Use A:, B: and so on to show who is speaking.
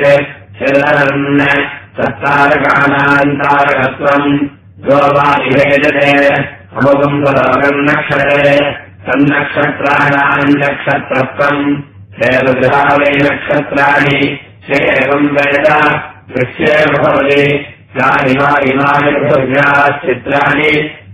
A: शरन् तत्तारकानान्तारकत्वम् यो वा विभेदते अमुकम् तदवगन्नक्षरे तन्नक्षत्राणाम् नक्षत्रत्वम् हेतुगृहा वै नक्षत्राणि एवम् वेद दृश्येव भवति यानि वा इमानि पृथिव्याः चित्राणि